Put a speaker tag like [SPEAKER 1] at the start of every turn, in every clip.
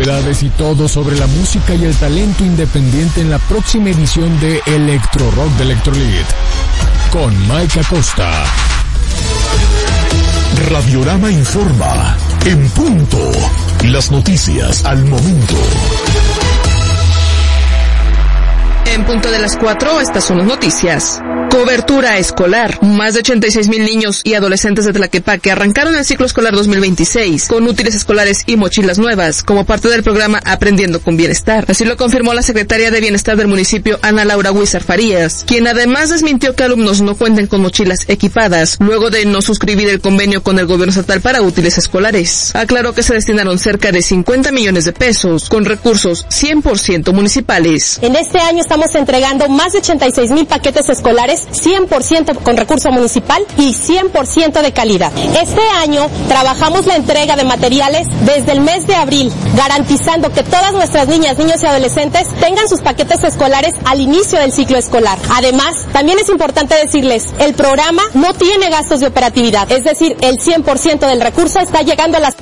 [SPEAKER 1] novedades y todo sobre la música y el talento independiente en la próxima edición de Electro Rock de Electrolit con Mike Acosta. Radiorama informa en punto. Las noticias al momento.
[SPEAKER 2] En punto de las 4, estas son las noticias. Cobertura escolar. Más de 86,000 niños y adolescentes de Tlaquepaque arrancaron el ciclo escolar 2026 con útiles escolares y mochilas nuevas como parte del programa Aprendiendo con Bienestar. Así lo confirmó la secretaria de Bienestar del municipio, Ana Laura Huizar Farías, quien además desmintió que alumnos no cuenten con mochilas equipadas luego de no suscribir el convenio con el gobierno estatal para útiles escolares. Aclaró que se destinaron cerca de 50 millones de pesos con recursos 100% municipales.
[SPEAKER 3] En este año estamos entregando más de 86,000 paquetes escolares 100% con recurso municipal y 100% de calidad. Este año trabajamos la entrega de materiales desde el mes de abril, garantizando que todas nuestras niñas, niños y adolescentes tengan sus paquetes escolares al inicio del ciclo escolar. Además, también es importante decirles, el programa no tiene gastos de operatividad, es decir, el 100% del recurso está llegando a las...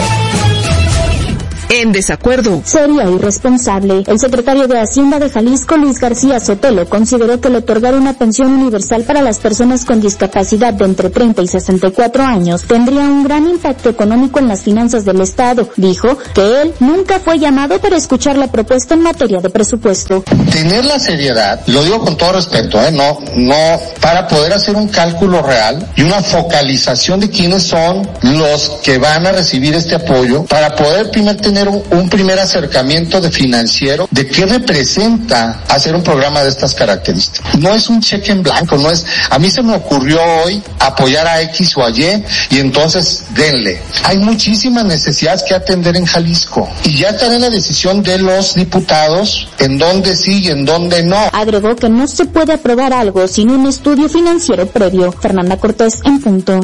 [SPEAKER 2] En desacuerdo.
[SPEAKER 4] Seria e irresponsable. El secretario de Hacienda de Jalisco, Luis García Sotelo, consideró que el otorgar una pensión universal para las personas con discapacidad de entre 30 y 64 años tendría un gran impacto económico en las finanzas del Estado. Dijo que él nunca fue llamado para escuchar la propuesta en materia de presupuesto.
[SPEAKER 5] Tener la seriedad, lo digo con todo respeto, no, para poder hacer un cálculo real y una focalización de quiénes son los que van a recibir este apoyo, para poder primero tener un primer acercamiento de financiero de qué representa hacer un programa de estas características. No es un cheque en blanco, no es, a mí se me ocurrió hoy apoyar a X o a Y y entonces denle. Hay muchísimas necesidades que atender en Jalisco y ya estará en la decisión de los diputados en dónde sí y en dónde no.
[SPEAKER 4] Agregó que no se puede aprobar algo sin un estudio financiero previo. Fernanda Cortés, en punto.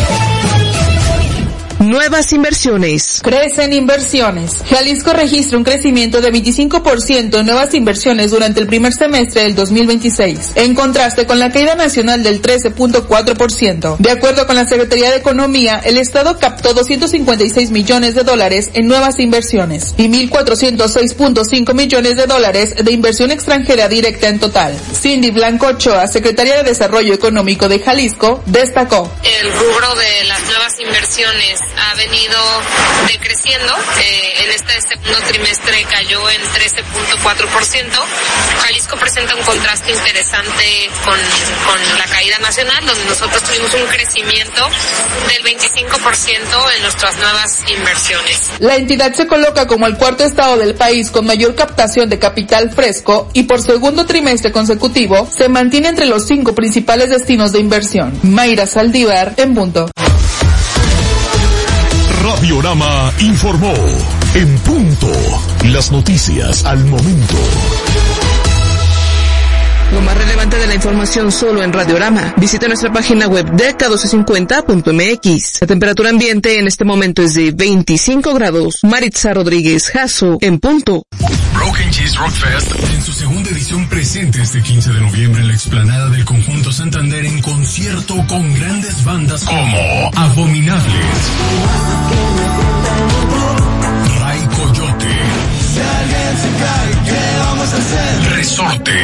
[SPEAKER 2] Nuevas inversiones.
[SPEAKER 6] Crecen inversiones. Jalisco registra un crecimiento de 25% en nuevas inversiones durante el primer semestre del 2026, en contraste con la caída nacional del 13.4%. De acuerdo con la Secretaría de Economía, el Estado captó $256 millones en nuevas inversiones y $1,406.5 millones de inversión extranjera directa en total. Cindy Blanco Ochoa, Secretaria de Desarrollo Económico de Jalisco, destacó:
[SPEAKER 7] el rubro de las nuevas inversiones ha venido decreciendo. En este segundo trimestre cayó en 13.4%. Jalisco presenta un contraste interesante con la caída nacional, donde nosotros tuvimos un crecimiento del 25% en nuestras nuevas inversiones.
[SPEAKER 6] La entidad se coloca como el cuarto estado del país con mayor captación de capital fresco y por segundo trimestre consecutivo se mantiene entre los 5 principales destinos de inversión. Mayra Saldívar, en punto.
[SPEAKER 1] Radiorama informó en punto. Las noticias al momento.
[SPEAKER 2] Lo más relevante de la información solo en Radiorama. Visita nuestra página web k1250.mx. La temperatura ambiente en este momento es de 25 grados. Maritza Rodríguez Jasso, en punto.
[SPEAKER 1] Broken Cheese Rock Fest en su segunda edición presente este 15 de noviembre en la explanada del Conjunto Santander en concierto con grandes bandas como Abominables, Ray Coyote, Resorte,